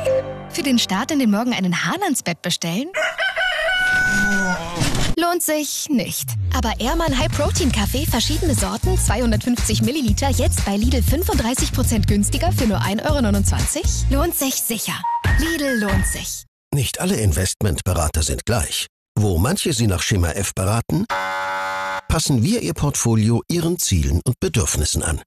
Für den Start in den Morgen einen Hahn ans Bett bestellen? Lohnt sich nicht. Aber Ehrmann High Protein Kaffee, verschiedene Sorten, 250 Milliliter, jetzt bei Lidl 35% günstiger für nur 1,29 €? Lohnt sich sicher. Lidl lohnt sich. Nicht alle Investmentberater sind gleich. Wo manche Sie nach Schema F beraten, passen wir Ihr Portfolio Ihren Zielen und Bedürfnissen an.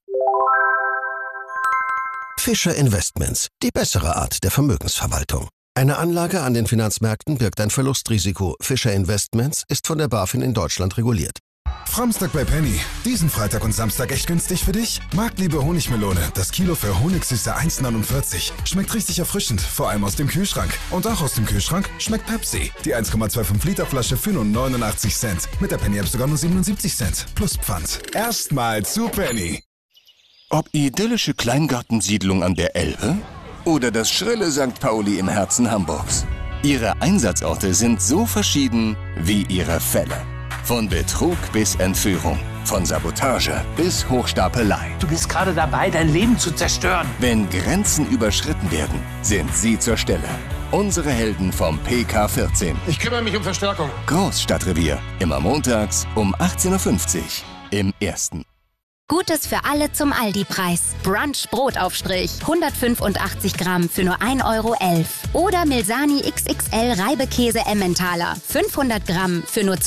Fischer Investments, die bessere Art der Vermögensverwaltung. Eine Anlage an den Finanzmärkten birgt ein Verlustrisiko. Fischer Investments ist von der BaFin in Deutschland reguliert. Framstag bei Penny. Diesen Freitag und Samstag echt günstig für dich? Marktliebe Honigmelone. Das Kilo für Honigsüße 1,49. Schmeckt richtig erfrischend, vor allem aus dem Kühlschrank. Und auch aus dem Kühlschrank schmeckt Pepsi. Die 1,25 Liter Flasche für nur 89 Cent. Mit der Penny App sogar nur 77 Cent. Plus Pfand. Erstmal zu Penny. Ob idyllische Kleingartensiedlung an der Elbe oder das schrille St. Pauli im Herzen Hamburgs. Ihre Einsatzorte sind so verschieden wie ihre Fälle. Von Betrug bis Entführung, von Sabotage bis Hochstapelei. Du bist gerade dabei, dein Leben zu zerstören. Wenn Grenzen überschritten werden, sind Sie zur Stelle. Unsere Helden vom PK14. Ich kümmere mich um Verstärkung. Großstadtrevier. Immer montags um 18:50 Uhr im Ersten. Gutes für alle zum Aldi-Preis. Brunch Brotaufstrich, 185 Gramm für nur 1,11 €. Oder Milsani XXL Reibekäse Emmentaler, 500 Gramm für nur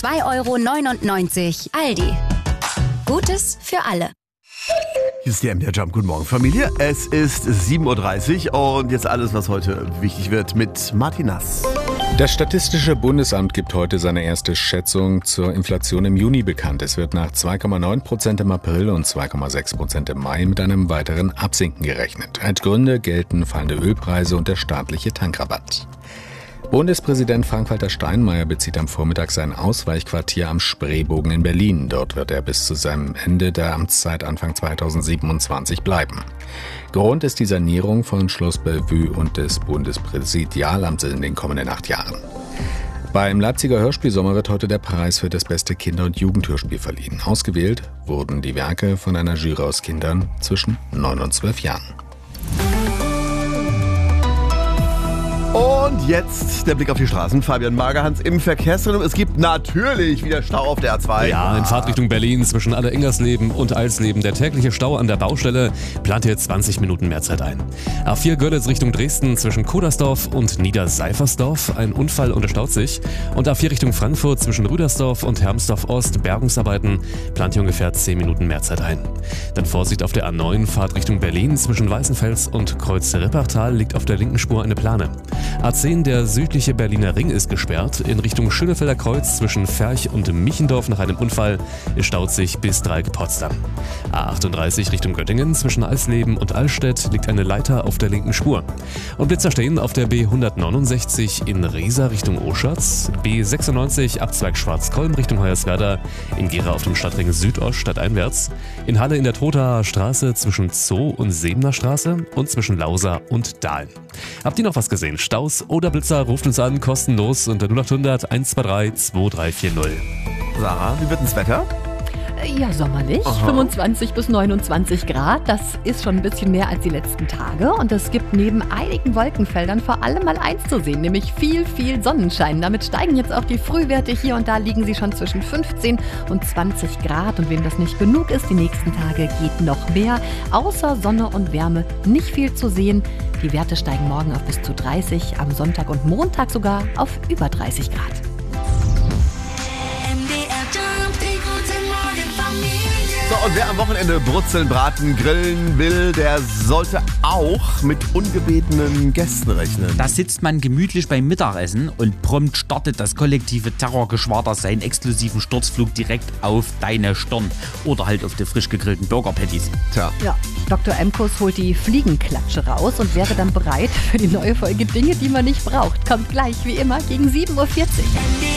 2,99 €. Aldi. Gutes für alle. Hier ist der MDR Jump. Guten Morgen, Familie. Es ist 7:30 Uhr und jetzt alles, was heute wichtig wird mit Martin Nass. Das Statistische Bundesamt gibt heute seine erste Schätzung zur Inflation im Juni bekannt. Es wird nach 2,9% im April und 2,6% im Mai mit einem weiteren Absinken gerechnet. Als Gründe gelten fallende Ölpreise und der staatliche Tankrabatt. Bundespräsident Frank-Walter Steinmeier bezieht am Vormittag sein Ausweichquartier am Spreebogen in Berlin. Dort wird er bis zu seinem Ende der Amtszeit Anfang 2027 bleiben. Grund ist die Sanierung von Schloss Bellevue und des Bundespräsidialamts in den kommenden 8 Jahren. Beim Leipziger Hörspielsommer wird heute der Preis für das beste Kinder- und Jugendhörspiel verliehen. Ausgewählt wurden die Werke von einer Jury aus Kindern zwischen 9 und 12 Jahren. Und jetzt der Blick auf die Straßen. Fabian Magerhans im Verkehrszentrum. Es gibt natürlich wieder Stau auf der A2. Ja, in Fahrtrichtung Berlin zwischen Aller-Ingersleben und Alsleben. Der tägliche Stau an der Baustelle plant hier 20 Minuten mehr Zeit ein. A4 Görlitz Richtung Dresden zwischen Kodersdorf und Niederseifersdorf. Ein Unfall und es staut sich. Und A4 Richtung Frankfurt zwischen Rüdersdorf und Hermsdorf Ost. Bergungsarbeiten plant hier ungefähr 10 Minuten mehr Zeit ein. Dann Vorsicht auf der A9 Fahrtrichtung Berlin zwischen Weißenfels und Kreuz-Rippachtal liegt auf der linken Spur eine Plane. A10, der südliche Berliner Ring ist gesperrt. In Richtung Schönefelder Kreuz zwischen Ferch und Michendorf nach einem Unfall. Es staut sich bis Dreieck-Potsdam. A38 Richtung Göttingen zwischen Alsleben und Allstedt liegt eine Leiter auf der linken Spur. Und Blitzer stehen auf der B169 in Riesa Richtung Oschatz, B96 Abzweig Schwarzkolm Richtung Hoyerswerda, in Gera auf dem Stadtring Südost stadteinwärts, in Halle in der Trotaer Straße zwischen Zoo und Sebener Straße und zwischen Lausa und Dahlen. Habt ihr noch was gesehen? Staus oder Blitzer, ruft uns an, kostenlos unter 0800 123 2340. Sarah, wie wird das Wetter? Ja, sommerlich. Aha. 25 bis 29 Grad. Das ist schon ein bisschen mehr als die letzten Tage. Und es gibt neben einigen Wolkenfeldern vor allem mal eins zu sehen, nämlich viel Sonnenschein. Damit steigen jetzt auch die Frühwerte. Hier und da liegen sie schon zwischen 15 und 20 Grad. Und wem das nicht genug ist, die nächsten Tage geht noch mehr. Außer Sonne und Wärme nicht viel zu sehen. Die Werte steigen morgen auf bis zu 30, am Sonntag und Montag sogar auf über 30 Grad. So, und wer am Wochenende Brutzeln, Braten, Grillen will, der sollte auch mit ungebetenen Gästen rechnen. Da sitzt man gemütlich beim Mittagessen und prompt startet das kollektive Terrorgeschwader seinen exklusiven Sturzflug direkt auf deine Stirn oder halt auf die frisch gegrillten Burger-Patties. Tja. Ja, Dr. Emkus holt die Fliegenklatsche raus und wäre dann bereit für die neue Folge Dinge, die man nicht braucht. Kommt gleich, wie immer, gegen 7:40 Uhr.